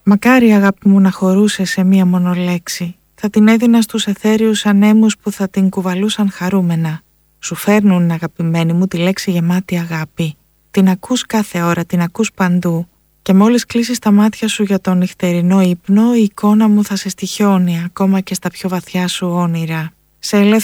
Μακάρι αγάπη μου να χωρούσε σε μία μόνο λέξη. Θα την έδινα στους αιθέριους ανέμους που θα την κουβαλούσαν χαρούμενα. Σου φέρνουν, αγαπημένη μου, τη λέξη γεμάτη αγάπη. Την ακούς κάθε ώρα, την ακούς παντού. Και μόλις κλείσεις τα μάτια σου για τον νυχτερινό ύπνο, η εικόνα μου θα σε στοιχιώνει ακόμα και στα πιο βαθιά σου όνειρα. Σε